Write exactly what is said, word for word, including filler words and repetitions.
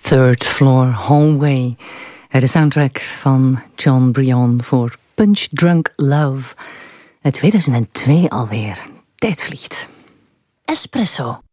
Third Floor Hallway. De soundtrack van Jon Brion voor Punch Drunk Love. Uit tweeduizend twee alweer. Tijd vliegt. Espresso.